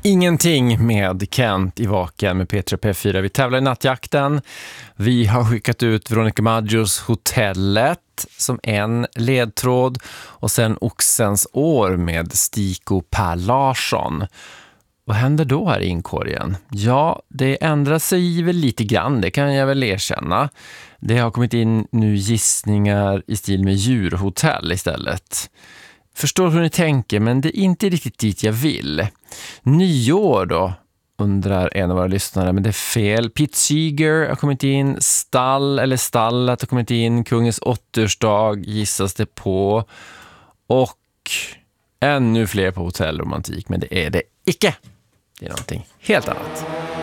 Ingenting med Kent i Vaken med Petra P4. Vi tävlar i nattjakten. Vi har skickat ut Veronica Maggios Hotellet som en ledtråd och sen Oxens år med Stiko Per Larsson. Vad händer då här i inkorgen? Ja, det ändrar sig väl lite grann, det kan jag väl erkänna. Det har kommit in nu gissningar i stil med djurhotell istället. Förstår hur ni tänker, men det är inte riktigt dit jag vill. Nyår då, undrar en av våra lyssnare, men det är fel. Pete Seeger har kommit in, stallet har kommit in, kungens 80-årsdag gissas det på, och ännu fler på hotellromantik, men det är det icke. Det är någonting helt annat.